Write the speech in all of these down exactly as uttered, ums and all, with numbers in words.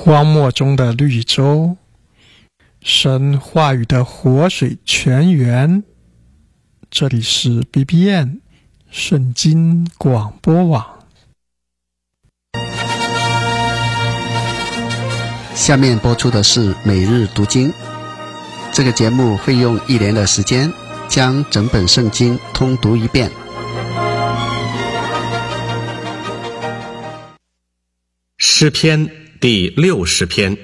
荒漠中的绿洲，神话语的活水泉源。这里是 B B N 圣经广播网。 下面播出的是每日读经。这个节目会用一年的时间将整本圣经通读一遍。 诗篇第六十篇。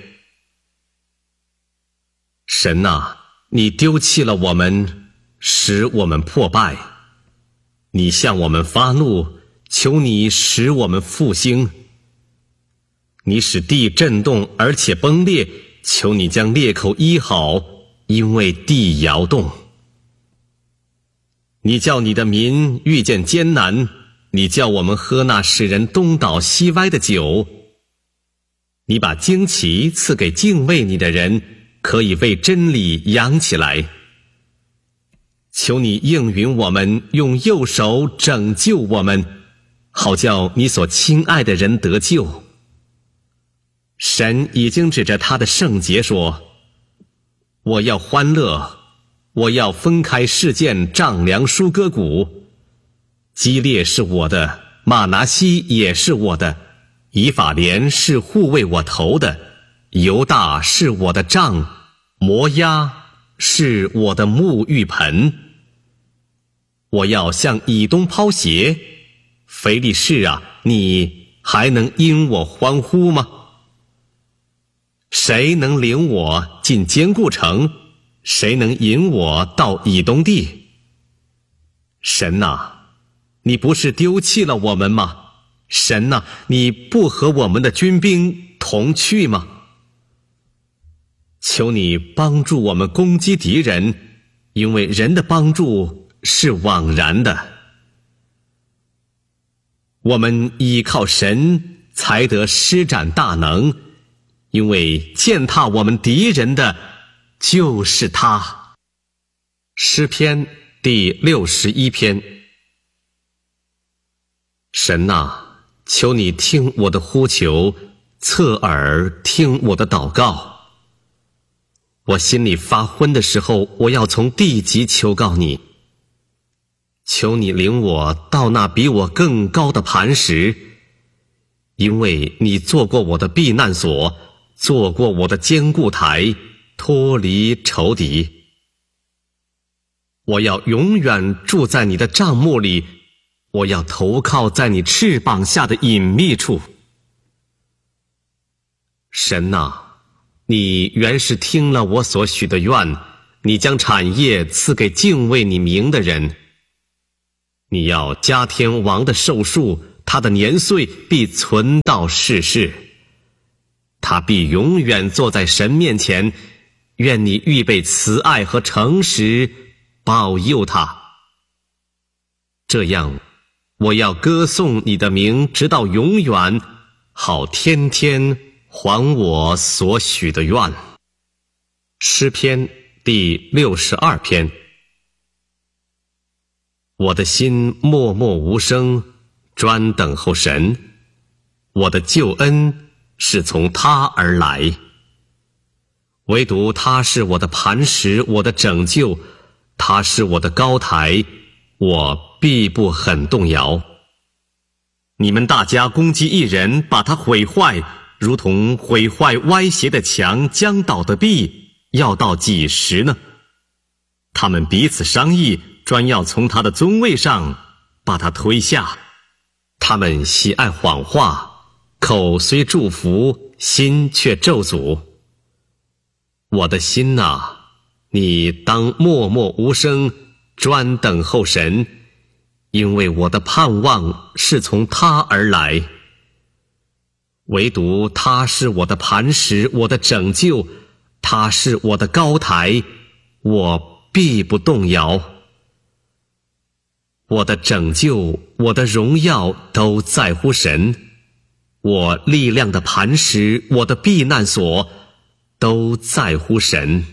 神啊，你丢弃了我们，使我们破败。你向我们发怒，求你使我们复兴。你使地震动而且崩裂，求你将裂口医好，因为地摇动。你叫你的民遇见艰难，你叫我们喝那使人东倒西歪的酒。你把旌旗赐给敬畏你的人，可以为真理扬起来。求你应允我们，用右手拯救我们，好叫你所亲爱的人得救。神已经指着他的圣洁说，我要欢乐，我要分开事件丈量舒歌鼓。基列是我的，马拿西也是我的，以法莲是护卫我头的，犹大是我的杖，摩押是我的沐浴盆。我要向以东抛鞋，腓力士啊，你还能因我欢呼吗？谁能领我进坚固城？谁能引我到以东地？神啊，你不是丢弃了我们吗？神啊，你不和我们的军兵同去吗？求你帮助我们攻击敌人，因为人的帮助是枉然的。我们依靠神才得施展大能，因为践踏我们敌人的就是他。诗篇第六十一篇。神啊，求你听我的呼求，侧耳听我的祷告。我心里发昏的时候，我要从地极求告你。求你领我到那比我更高的磐石，因为你做过我的避难所，做过我的坚固台，脱离仇敌。我要永远住在你的帐幕里，我要投靠在你翅膀下的隐秘处。神啊，你原是听了我所许的愿，你将产业赐给敬畏你名的人。你要加添王的寿数，他的年岁必存到世世。他必永远坐在神面前，愿你预备慈爱和诚实，保佑他。这样，我要歌颂你的名直到永远，好天天还我所许的愿。诗篇第六十二篇。我的心默默无声，专等候神。我的救恩是从他而来。唯独他是我的磐石，我的拯救，他是我的高台，我必不很动摇。你们大家攻击一人，把他毁坏，如同毁坏歪斜的墙，将倒的壁，要到几时呢？他们彼此商议，专要从他的尊位上把他推下。他们喜爱谎话，口虽祝福，心却咒诅。我的心啊，你当默默无声，专等候神，因为我的盼望是从他而来。唯独他是我的磐石，我的拯救，他是我的高台，我必不动摇。我的拯救，我的荣耀都在乎神，我力量的磐石，我的避难所都在乎神。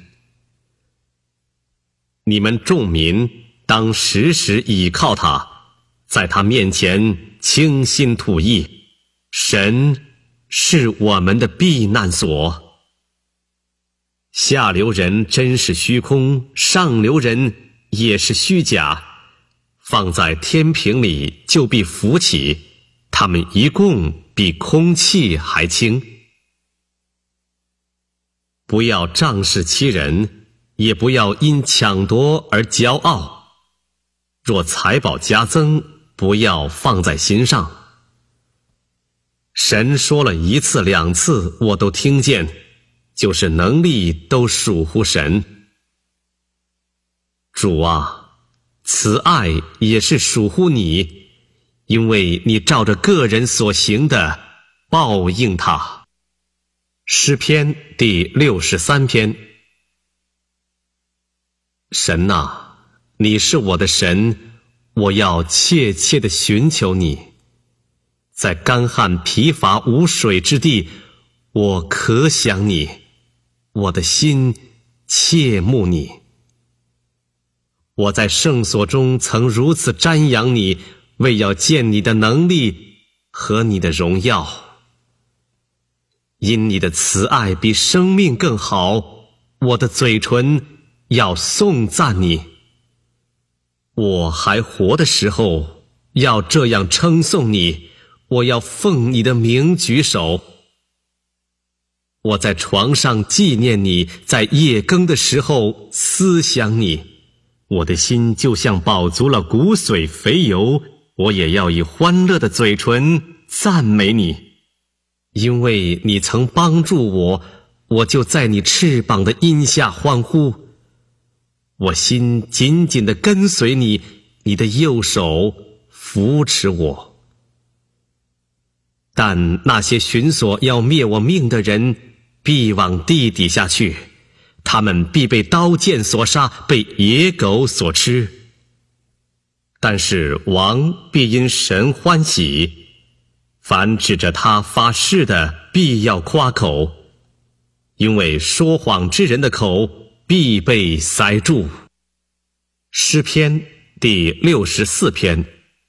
你们众民当时时倚靠他，在他面前倾心吐意。神是我们的避难所。下流人真是虚空，上流人也是虚假，放在天平里就必浮起，他们一共比空气还轻。不要仗势欺人，也不要因抢夺而骄傲。若财宝加增，不要放在心上。神说了一次两次，我都听见，就是能力都属乎神。主啊，慈爱也是属乎你，因为你照着个人所行的报应他。诗篇第六十三篇。神哪，你是我的神，我要切切地寻求你。在干旱疲乏无水之地，我可想你，我的心切慕你。我在圣所中曾如此瞻仰你，为要见你的能力和你的荣耀。因你的慈爱比生命更好，我的嘴唇要颂赞你。我还活的时候，要这样称颂你，我要奉你的名举手。我在床上纪念你，在夜更的时候思想你。我的心就像饱足了骨髓肥油，我也要以欢乐的嘴唇赞美你。因为你曾帮助我，我就在你翅膀的荫下欢呼。我心紧紧地跟随你，你的右手扶持我。但那些寻索要灭我命的人，必往地底下去，他们必被刀剑所杀，被野狗所吃。但是王必因神欢喜，凡指着他发誓的，必要夸口，因为说谎之人的口必被塞住。诗篇第六十四篇。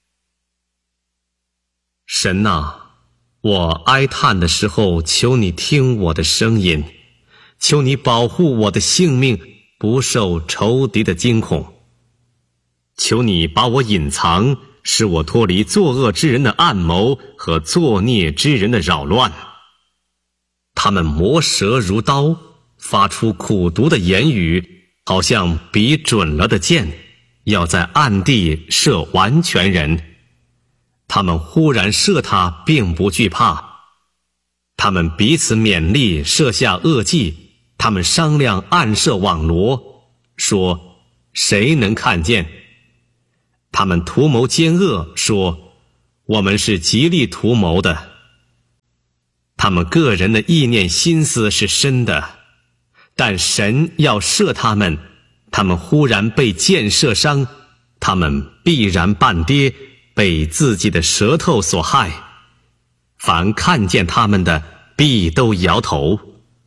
神啊，我哀叹的时候，求你听我的声音，求你保护我的性命，不受仇敌的惊恐。求你把我隐藏，使我脱离作恶之人的暗谋和作孽之人的扰乱。他们磨舌如刀，发出苦毒的言语，好像比准了的箭，要在暗地射完全人。他们忽然射他，并不惧怕。他们彼此勉励，设下恶计。他们商量暗设网罗，说谁能看见？他们图谋奸恶，说我们是极力图谋的。他们个人的意念心思是深的，但神要射他们，他们忽然被箭射伤，他们必然半跌，被自己的舌头所害。凡看见他们的，必都摇头。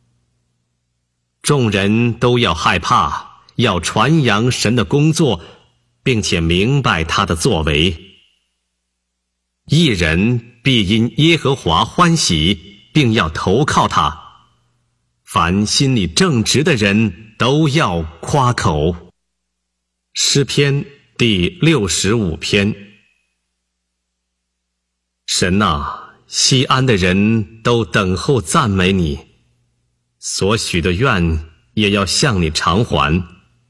众人都要害怕，要传扬神的工作，并且明白他的作为。一人必因耶和华欢喜，并要投靠他。凡心里正直的人都要夸口。诗篇第六十五篇。神啊，西安的人都等候赞美你，所许的愿也要向你偿还。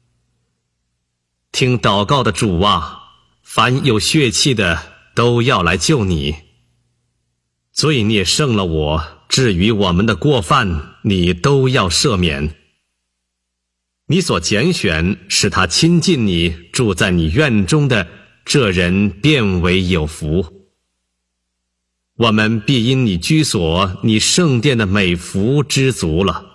听祷告的主啊，凡有血气的都要来救你。罪孽胜了我，至于我们的过犯，你都要赦免。你所拣选使他亲近你，住在你院中的这人便为有福。我们必因你居所，你圣殿的美福知足了。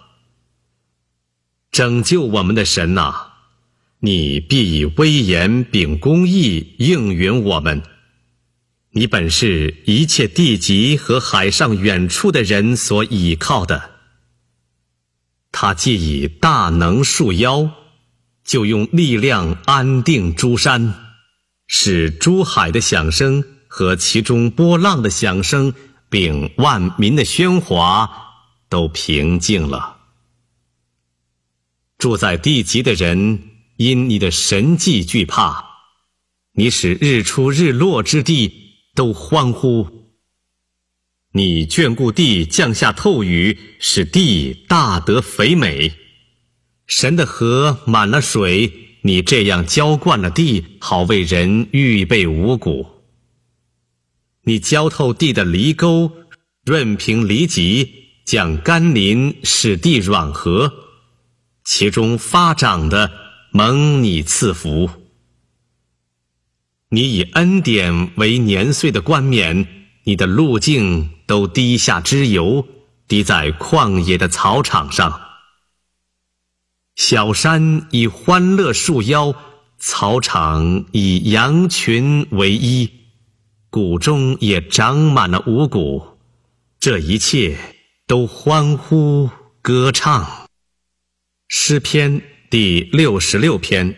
拯救我们的神啊，你必以威严秉公义应允我们。你本是一切地极和海上远处的人所倚靠的。他既以大能束腰，就用力量安定诸山，使诸海的响声和其中波浪的响声并万民的喧哗都平静了。住在地极的人因你的神迹惧怕，你使日出日落之地都欢呼。你眷顾地降下透雨，使地大得肥美。神的河满了水，你这样浇灌了地，好为人预备五谷。你浇透地的犁沟，润平犁脊，降甘霖，使地软和，其中发长的蒙你赐福。你以恩典为年岁的冠冕，你的路径都滴下脂油，滴在旷野的草场上。小山以欢乐束腰，草场以羊群为衣，谷中也长满了五谷，这一切都欢呼歌唱。诗篇第六十六篇。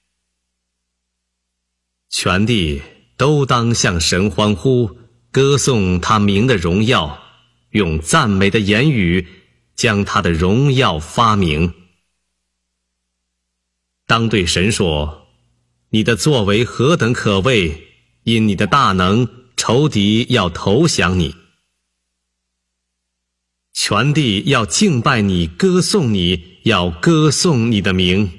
全地都当向神欢呼，歌颂他名的荣耀，用赞美的言语将他的荣耀发明。当对神说，你的作为何等可畏，因你的大能，仇敌要投降你。全地要敬拜你，歌颂你，要歌颂你的名。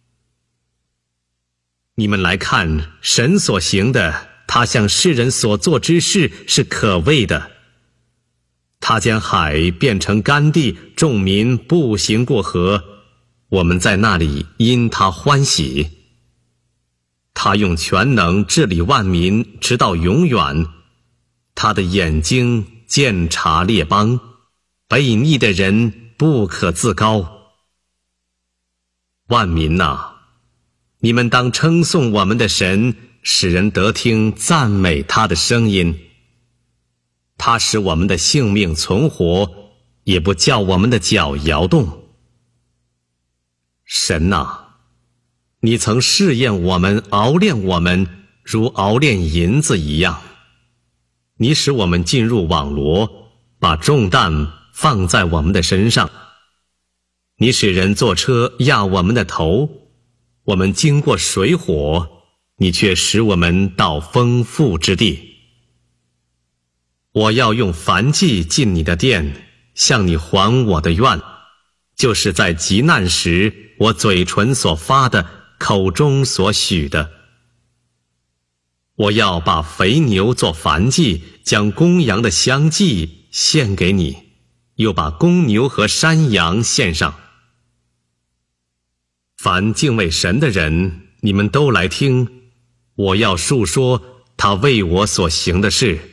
你们来看神所行的，他向世人所做之事是可畏的。他将海变成干地，众民步行过河，我们在那里因他欢喜。他用全能治理万民，直到永远。他的眼睛鉴察列邦，悖逆的人不可自高。万民哪，你们当称颂我们的神，使人得听赞美他的声音。他使我们的性命存活，也不叫我们的脚摇动。神哪，你曾试验我们，熬炼我们，如熬炼银子一样。你使我们进入网罗，把重担放在我们的身上。你使人坐车压我们的头，我们经过水火，你却使我们到丰富之地。我要用燔祭进你的殿，向你还我的愿，就是在极难时我嘴唇所发的，口中所许的。我要把肥牛做燔祭，将公羊的香祭献给你，又把公牛和山羊献上。凡敬畏神的人，你们都来听，我要述说他为我所行的事。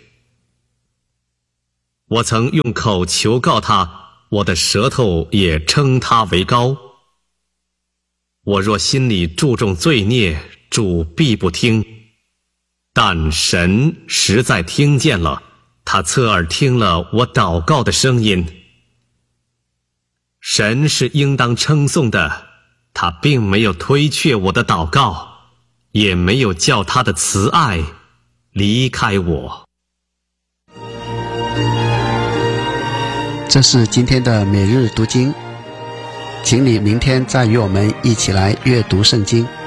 我曾用口求告他，我的舌头也称他为高。我若心里注重罪孽，主必不听。但神实在听见了，他侧耳听了我祷告的声音。神是应当称颂的，他并没有推却我的祷告，也没有叫他的慈爱离开我。 这是今天的每日读经，请你明天再与我们一起来阅读圣经。